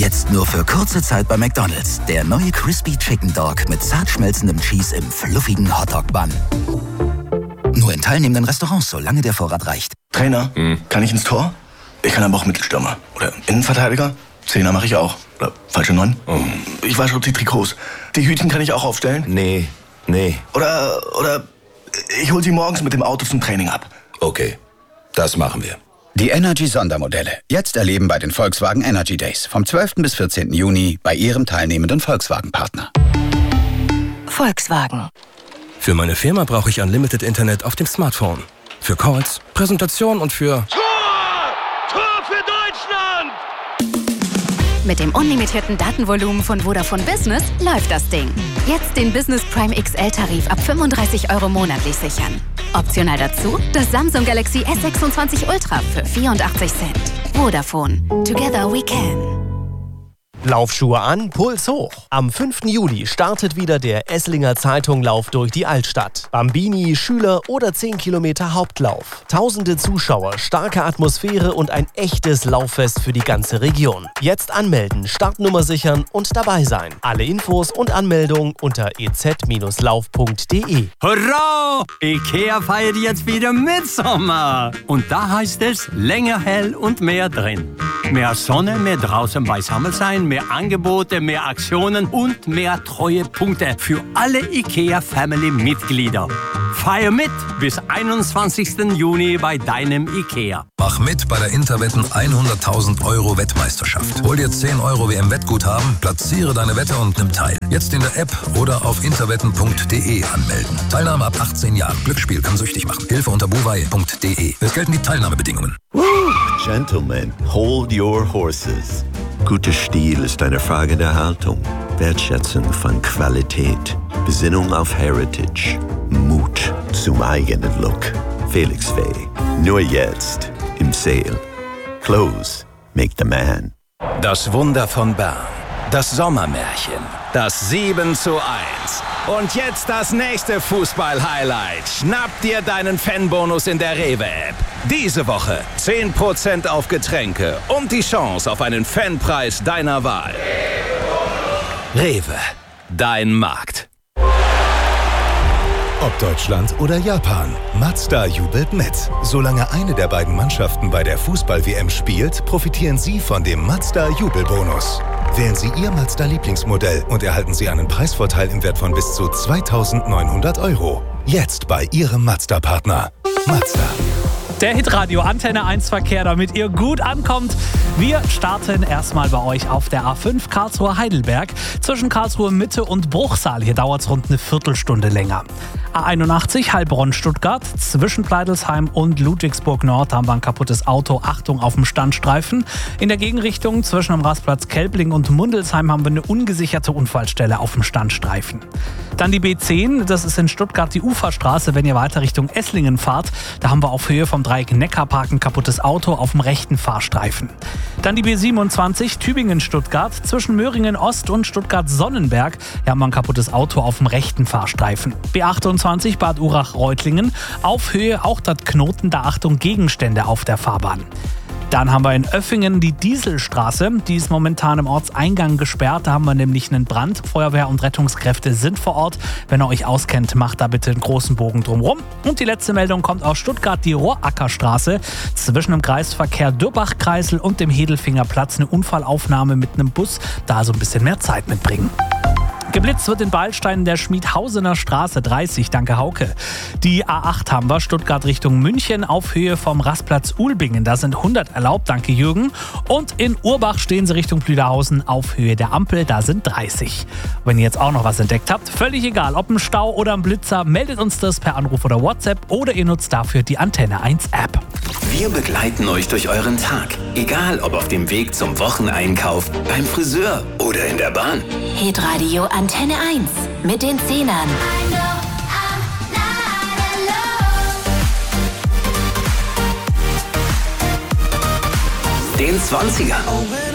Jetzt nur für kurze Zeit bei McDonald's. Der neue Crispy Chicken Dog mit zart schmelzendem Cheese im fluffigen Hotdog-Bun. Nur in teilnehmenden Restaurants, solange der Vorrat reicht. Trainer, kann ich ins Tor? Ich kann aber auch Mittelstürmer. Oder Innenverteidiger. Zehner mache ich auch. Oder falsche 9. Ich wasche die Trikots. Die Hütchen kann ich auch aufstellen? Nee. Oder ich hol sie morgens mit dem Auto zum Training ab. Okay, das machen wir. Die Energy-Sondermodelle. Jetzt erleben bei den Volkswagen Energy Days. Vom 12. bis 14. Juni bei Ihrem teilnehmenden Volkswagen-Partner. Volkswagen. Für meine Firma brauche ich Unlimited Internet auf dem Smartphone. Für Calls, Präsentation und für... Tor für Deutschland! Mit dem unlimitierten Datenvolumen von Vodafone Business läuft das Ding. Jetzt den Business Prime XL-Tarif ab 35 € monatlich sichern. Optional dazu das Samsung Galaxy S26 Ultra für 84 Cent. Vodafone. Together we can. Laufschuhe an, Puls hoch. Am 5. Juli startet wieder der Esslinger Zeitung-Lauf durch die Altstadt. Bambini, Schüler oder 10 Kilometer Hauptlauf. Tausende Zuschauer, starke Atmosphäre und ein echtes Lauffest für die ganze Region. Jetzt anmelden, Startnummer sichern und dabei sein. Alle Infos und Anmeldungen unter ez-lauf.de. Hurra! IKEA feiert jetzt wieder Mitsommer. Und da heißt es länger hell und mehr drin. Mehr Sonne, mehr draußen beisammen sein, mehr Angebote, mehr Aktionen und mehr Treuepunkte für alle IKEA-Family-Mitglieder. Feier mit bis 21. Juni bei deinem IKEA. Mach mit bei der Interwetten 100.000 € Wettmeisterschaft. Hol dir 10 € WM-Wettguthaben, platziere deine Wette und nimm teil. Jetzt in der App oder auf interwetten.de anmelden. Teilnahme ab 18 Jahren. Glücksspiel kann süchtig machen. Hilfe unter buwei.de. Es gelten die Teilnahmebedingungen. Gentlemen, hold your horses. Guter Stil ist eine Frage der Haltung, Wertschätzung von Qualität, Besinnung auf Heritage, Mut zum eigenen Look. Felix Faye, nur jetzt im Sale. Clothes make the man. Das Wunder von Bern. Das Sommermärchen. Das 7:1. Und jetzt das nächste Fußball-Highlight. Schnapp dir deinen Fanbonus in der Rewe-App. Diese Woche 10% auf Getränke und die Chance auf einen Fanpreis deiner Wahl. Rewe, dein Markt. Ob Deutschland oder Japan, Mazda jubelt mit. Solange eine der beiden Mannschaften bei der Fußball-WM spielt, profitieren Sie von dem Mazda-Jubelbonus. Wählen Sie Ihr Mazda-Lieblingsmodell und erhalten Sie einen Preisvorteil im Wert von bis zu 2.900 €. Jetzt bei Ihrem Mazda-Partner. Mazda. Der Hitradio Antenne 1 Verkehr, damit ihr gut ankommt. Wir starten erstmal bei euch auf der A5 Karlsruhe-Heidelberg. Zwischen Karlsruhe Mitte und Bruchsal. Hier dauert es rund eine Viertelstunde länger. A81 Heilbronn-Stuttgart. Zwischen Pleidelsheim und Ludwigsburg Nord haben wir ein kaputtes Auto. Achtung auf dem Standstreifen. In der Gegenrichtung zwischen dem Rastplatz Kelbling und Mundelsheim haben wir eine ungesicherte Unfallstelle auf dem Standstreifen. Dann die B10, das ist in Stuttgart die Uferstraße, wenn ihr weiter Richtung Esslingen fahrt. Da haben wir auf Höhe vom Dreieck Neckarpark ein kaputtes Auto auf dem rechten Fahrstreifen. Dann die B27 Tübingen-Stuttgart. Zwischen Möhringen Ost und Stuttgart-Sonnenberg haben wir ein kaputtes Auto auf dem rechten Fahrstreifen. B28 Bad Urach-Reutlingen. Auf Höhe auch das Knoten, da Achtung Gegenstände auf der Fahrbahn. Dann haben wir in Oeffingen die Dieselstraße. Die ist momentan im Ortseingang gesperrt. Da haben wir nämlich einen Brand. Feuerwehr und Rettungskräfte sind vor Ort. Wenn ihr euch auskennt, macht da bitte einen großen Bogen drumherum. Und die letzte Meldung kommt aus Stuttgart, die Rohrackerstraße. Zwischen dem Kreisverkehr Dürbach-Kreisel und dem Hedelfingerplatz eine Unfallaufnahme mit einem Bus. Da also ein bisschen mehr Zeit mitbringen. Geblitzt wird in Beilstein der Schmiedhausener Straße 30, danke Hauke. Die A8 haben wir, Stuttgart Richtung München auf Höhe vom Rastplatz Ulbingen. Da sind 100 erlaubt, danke Jürgen. Und in Urbach stehen sie Richtung Plüderhausen auf Höhe der Ampel, da sind 30. Wenn ihr jetzt auch noch was entdeckt habt, völlig egal, ob ein Stau oder ein Blitzer, meldet uns das per Anruf oder WhatsApp oder ihr nutzt dafür die Antenne 1 App. Wir begleiten euch durch euren Tag, egal ob auf dem Weg zum Wocheneinkauf, beim Friseur oder in der Bahn. Hitradio Antenne 1 mit den Zehnern. Den 20er.